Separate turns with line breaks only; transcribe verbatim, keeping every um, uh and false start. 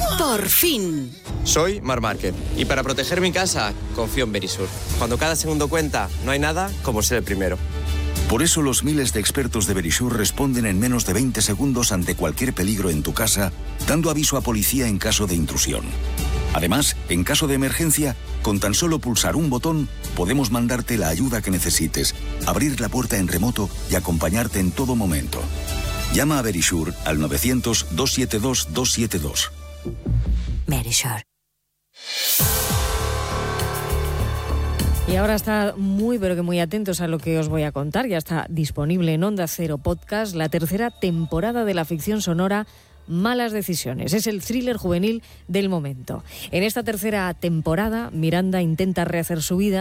Por fin.
Soy Marc Márquez y para proteger mi casa confío en Verisur. Cuando cada segundo cuenta, no hay nada como ser el primero.
Por eso los miles de expertos de Verisur responden en menos de veinte segundos ante cualquier peligro en tu casa, dando aviso a policía en caso de intrusión. Además, en caso de emergencia, con tan solo pulsar un botón, podemos mandarte la ayuda que necesites, abrir la puerta en remoto y acompañarte en todo momento. Llama a Verisur al novecientos, doscientos setenta y dos, doscientos setenta y dos.
Verisur.
Y ahora está muy, pero que muy atentos a lo que os voy a contar. Ya está disponible en Onda Cero Podcast la tercera temporada de la ficción sonora Malas Decisiones. Es el thriller juvenil del momento. En esta tercera temporada, Miranda intenta rehacer su vida